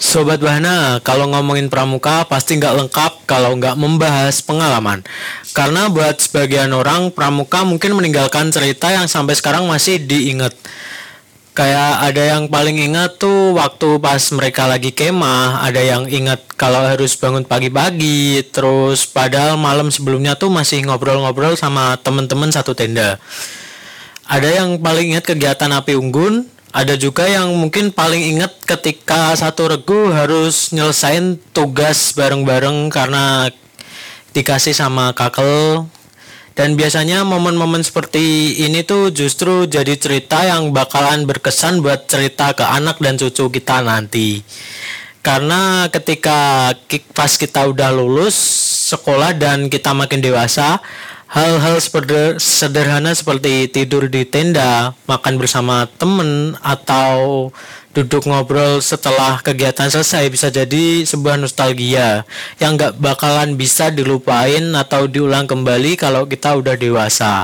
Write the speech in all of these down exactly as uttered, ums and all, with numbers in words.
Sobat Bahana, kalau ngomongin pramuka pasti nggak lengkap kalau nggak membahas pengalaman. Karena buat sebagian orang, pramuka mungkin meninggalkan cerita yang sampai sekarang masih diingat. Kayak ada yang paling ingat tuh waktu pas mereka lagi kemah, ada yang ingat kalau harus bangun pagi-pagi, terus padahal malam sebelumnya tuh masih ngobrol-ngobrol sama temen-temen satu tenda. Ada yang paling ingat kegiatan api unggun, ada juga yang mungkin paling ingat ketika satu regu harus nyelesain tugas bareng-bareng karena dikasih sama kakel. Dan biasanya momen-momen seperti ini tuh justru jadi cerita yang bakalan berkesan buat cerita ke anak dan cucu kita nanti. Karena ketika pas kita udah lulus sekolah dan kita makin dewasa, hal-hal sederhana seperti tidur di tenda, makan bersama temen, atau duduk ngobrol setelah kegiatan selesai bisa jadi sebuah nostalgia yang gak bakalan bisa dilupain atau diulang kembali kalau kita udah dewasa.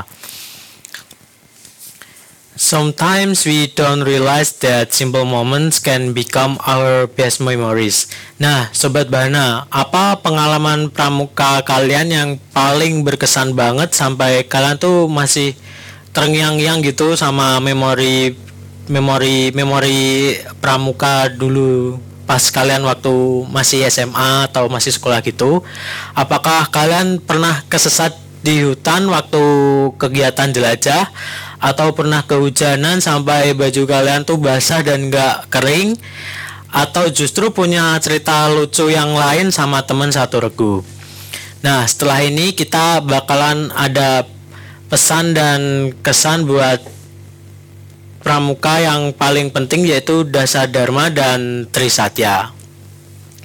Sometimes we don't realize that simple moments can become our best memories. Nah, Sobat Bahana, apa pengalaman pramuka kalian yang paling berkesan banget sampai kalian tuh masih terngiang-ngiang gitu sama memori memori memori pramuka dulu pas kalian waktu masih S M A atau masih sekolah gitu? Apakah kalian pernah kesesat di hutan waktu kegiatan jelajah? Atau pernah kehujanan sampai baju kalian tuh basah dan gak kering? Atau justru punya cerita lucu yang lain sama teman satu regu? Nah, setelah ini kita bakalan ada pesan dan kesan buat pramuka yang paling penting, yaitu Dasa Dharma dan Trisatya.